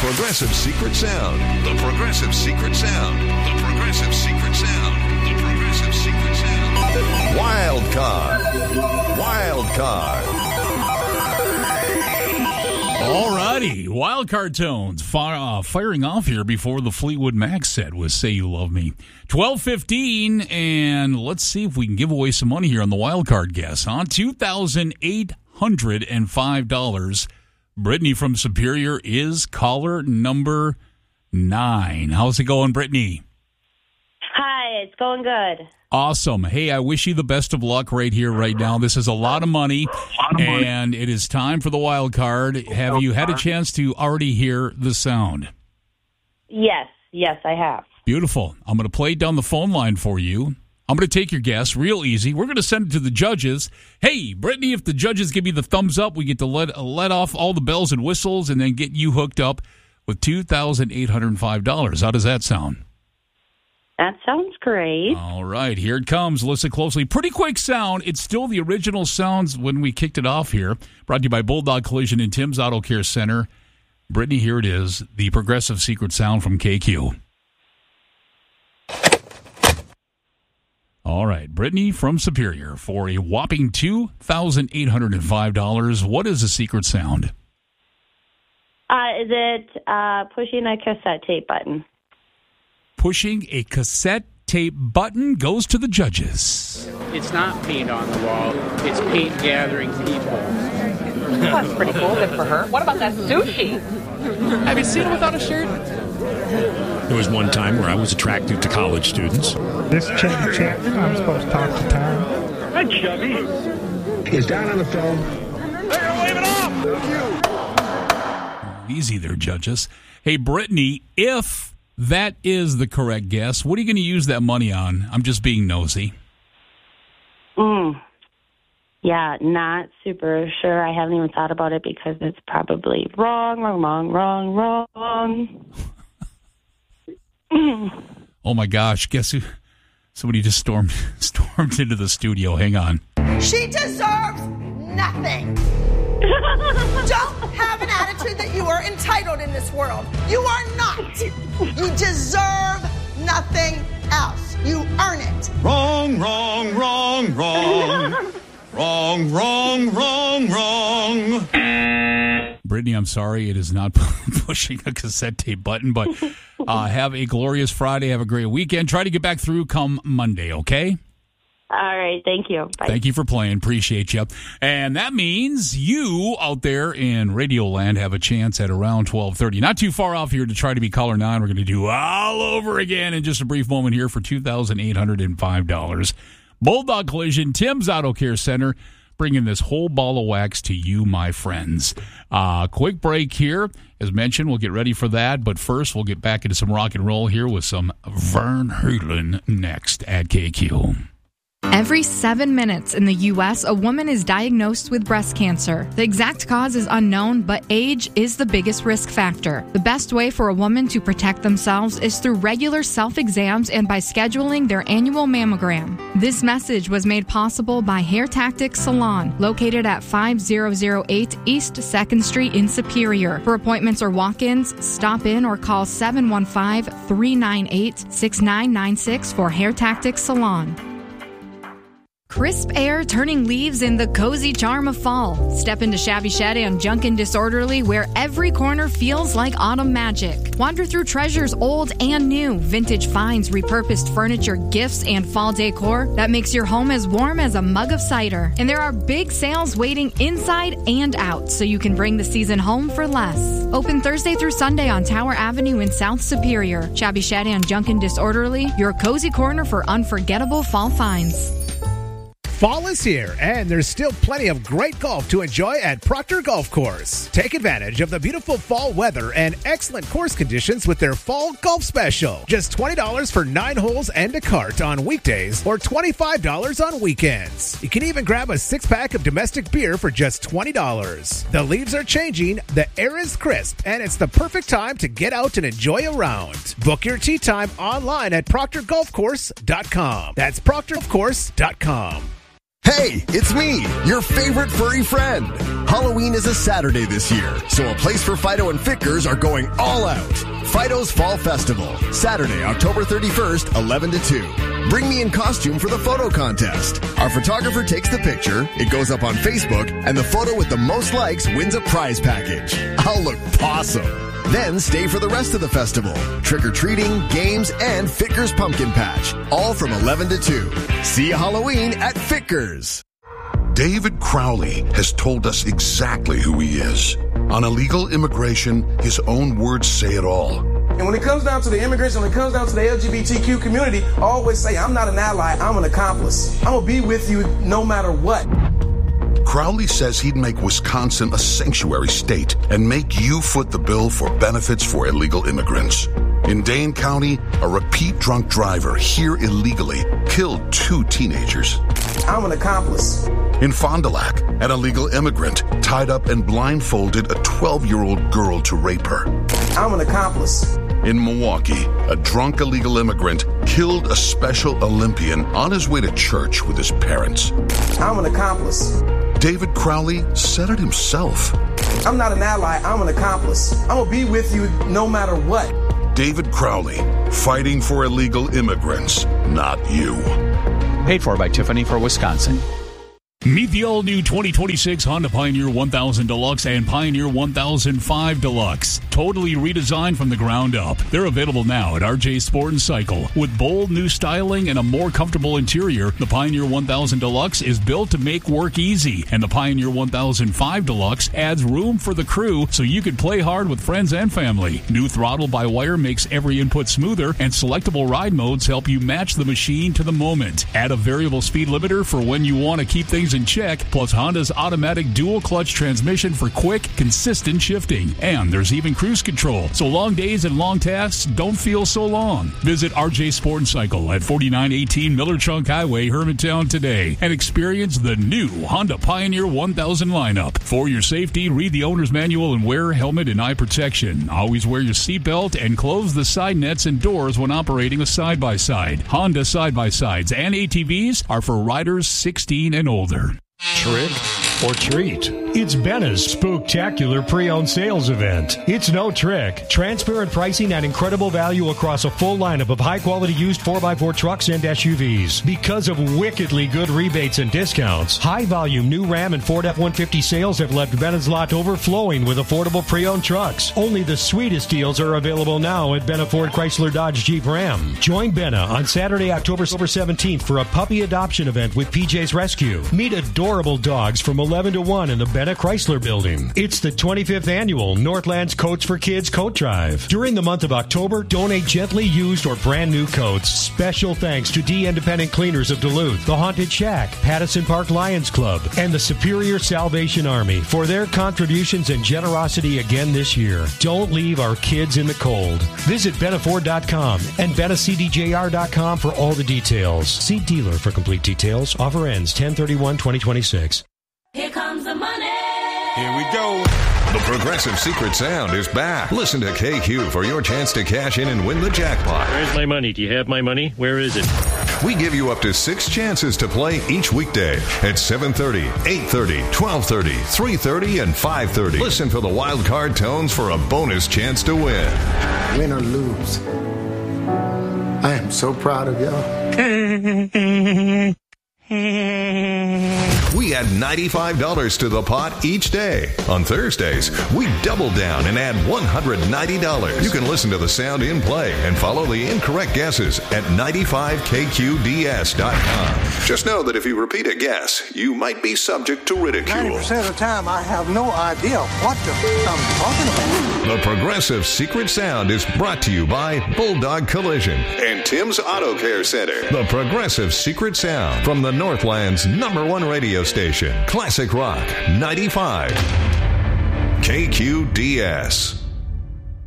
Progressive Secret Sound. The Progressive Secret Sound. The Progressive Secret Sound. The Progressive Secret Sound. Wild Card. Wild Card. Alrighty, Wild Card tones firing off here before the Fleetwood Mac set with Say You Love Me. 12:15, and let's see if we can give away some money here on the Wild Card guess, huh? $2,805. Brittany from Superior is caller number 9. How's it going, Brittany? Hi, it's going good. Awesome. Hey, I wish you the best of luck right here, right now. This is a lot of money, and it is time for the wild card. Have you had a chance to already hear the sound? Yes, I have. Beautiful. I'm going to play it down the phone line for you. I'm going to take your guess, real easy. We're going to send it to the judges. Hey, Brittany, if the judges give me the thumbs up, we get to let off all the bells and whistles and then get you hooked up with $2,805. How does that sound? That sounds great. All right, here it comes. Listen closely. Pretty quick sound. It's still the original sounds when we kicked it off here. Brought to you by Bulldog Collision and Tim's Auto Care Center. Brittany, here it is. The Progressive Secret Sound from KQ. All right, Brittany from Superior for a whopping $2,805. What is the secret sound? Is it pushing a cassette tape button? Pushing a cassette tape button goes to the judges. It's not paint on the wall. It's paint gathering people. That's pretty cool. Good for her. What about that sushi? Have you seen it without a shirt? There was one time where I was attracted to college students. This Chevy chick, I'm supposed to talk to Tom. Hi, Chevy. Is Don on the phone? They're waving off. Easy there, judges. Hey, Brittany, if that is the correct guess, what are you going to use that money on? I'm just being nosy. Yeah, not super sure. I haven't even thought about it because it's probably wrong. Oh, my gosh. Guess who? Somebody just stormed into the studio. Hang on. She deserves nothing. Don't have an attitude that you are entitled in this world. You are not. You deserve nothing else. You earn it. Wrong. Wrong. Brittany, I'm sorry. It is not pushing a cassette tape button, but have a glorious Friday. Have a great weekend. Try to get back through come Monday, okay? All right. Thank you. Bye. Thank you for playing. Appreciate you. And that means you out there in Radio Land have a chance at around 12:30. Not too far off here to try to be caller 9. We're going to do all over again in just a brief moment here for $2,805. Bulldog Collision, Tim's Auto Care Center, bringing this whole ball of wax to you, my friends. Quick break here. As mentioned, we'll get ready for that. But first, we'll get back into some rock and roll here with some Van Halen next at KQ. Every 7 minutes in the U.S., a woman is diagnosed with breast cancer. The exact cause is unknown, but age is the biggest risk factor. The best way for a woman to protect themselves is through regular self-exams and by scheduling their annual mammogram. This message was made possible by Hair Tactics Salon, located at 5008 East 2nd Street in Superior. For appointments or walk-ins, stop in or call 715-398-6996 for Hair Tactics Salon. Crisp air turning leaves in the cozy charm of fall. Step into Shabby Shed and Junkin' Disorderly, where every corner feels like autumn magic. Wander through treasures old and new, vintage finds, repurposed furniture, gifts, and fall decor that makes your home as warm as a mug of cider. And there are big sales waiting inside and out, so you can bring the season home for less. Open Thursday through Sunday on Tower Avenue in South Superior. Shabby Shed and Junkin' Disorderly, your cozy corner for unforgettable fall finds. Fall is here, and there's still plenty of great golf to enjoy at Proctor Golf Course. Take advantage of the beautiful fall weather and excellent course conditions with their fall golf special. Just $20 for 9 holes and a cart on weekdays, or $25 on weekends. You can even grab a 6-pack of domestic beer for just $20. The leaves are changing, the air is crisp, and it's the perfect time to get out and enjoy a round. Book your tee time online at ProctorGolfCourse.com. That's ProctorGolfCourse.com. Hey, it's me, your favorite furry friend. Halloween is a Saturday this year, so A Place for Fido and Fickers are going all out. Fido's Fall Festival, Saturday, October 31st, 11 to 2. Bring me in costume for the photo contest. Our photographer takes the picture, it goes up on Facebook, and the photo with the most likes wins a prize package. I'll look awesome. Then stay for the rest of the festival. Trick-or-treating, games, and Fickers Pumpkin Patch. All from 11 to 2. See you Halloween at Fickers. David Crowley has told us exactly who he is. On illegal immigration, his own words say it all. And when it comes down to the immigration, when it comes down to the LGBTQ community, I always say, I'm not an ally, I'm an accomplice. I'm going to be with you no matter what. Crowley says he'd make Wisconsin a sanctuary state and make you foot the bill for benefits for illegal immigrants. In Dane County, a repeat drunk driver here illegally killed 2 teenagers. I'm an accomplice. In Fond du Lac, an illegal immigrant tied up and blindfolded a 12-year-old girl to rape her. I'm an accomplice. In Milwaukee, a drunk illegal immigrant killed a Special Olympian on his way to church with his parents. I'm an accomplice. David Crowley said it himself. I'm not an ally, I'm an accomplice. I'm going to be with you no matter what. David Crowley, fighting for illegal immigrants, not you. Paid for by Tiffany for Wisconsin. Meet the all-new 2026 Honda Pioneer 1000 Deluxe and Pioneer 1005 Deluxe. Totally redesigned from the ground up. They're available now at RJ Sport & Cycle. With bold new styling and a more comfortable interior, the Pioneer 1000 Deluxe is built to make work easy. And the Pioneer 1005 Deluxe adds room for the crew so you can play hard with friends and family. New throttle-by-wire makes every input smoother, and selectable ride modes help you match the machine to the moment. Add a variable speed limiter for when you want to keep things in check, plus Honda's automatic dual clutch transmission for quick, consistent shifting. And there's even cruise control, so long days and long tasks don't feel so long. Visit RJ Sport & Cycle at 4918 Miller Trunk Highway, Hermantown today, and experience the new Honda Pioneer 1000 lineup. For your safety, read the owner's manual and wear helmet and eye protection. Always wear your seatbelt and close the side nets and doors when operating a side-by-side. Honda side-by-sides and ATVs are for riders 16 and older. Trick or treat? It's Benna's Spooktacular Pre-Owned Sales Event. It's no trick. Transparent pricing and incredible value across a full lineup of high-quality used 4x4 trucks and SUVs. Because of wickedly good rebates and discounts, high-volume new Ram and Ford F-150 sales have left Benna's lot overflowing with affordable pre-owned trucks. Only the sweetest deals are available now at Benna Ford Chrysler Dodge Jeep Ram. Join Benna on Saturday, October 17th for a puppy adoption event with PJ's Rescue. Meet adorable dogs from 11 to 1 in the Benna Chrysler Building. It's the 25th annual Northlands Coats for Kids Coat Drive. During the month of October, donate gently used or brand new coats. Special thanks to D Independent Cleaners of Duluth, the Haunted Shack, Pattison Park Lions Club, and the Superior Salvation Army for their contributions and generosity again this year. Don't leave our kids in the cold. Visit BennaFord.com and BennaCDJR.com for all the details. See dealer for complete details. Offer ends 10/31/2026. Here comes the money. Here we go. The Progressive Secret Sound is back. Listen to KQ for your chance to cash in and win the jackpot. Where's my money? Do you have my money? Where is it? We give you up to 6 chances to play each weekday at 7:30, 8:30, 12:30, 3:30, and 5:30. Listen for the wild card tones for a bonus chance to win. Win or lose, I am so proud of y'all. We add $95 to the pot each day. On Thursdays, we double down and add $190. You can listen to the sound in play and follow the incorrect guesses at 95kqds.com. Just know that if you repeat a guess, you might be subject to ridicule. 90% of the time, I have no idea what I'm talking about. The Progressive Secret Sound is brought to you by Bulldog Collision and Tim's Auto Care Center. The Progressive Secret Sound from the Northland's #1 radio station, Classic Rock 95 KQDS.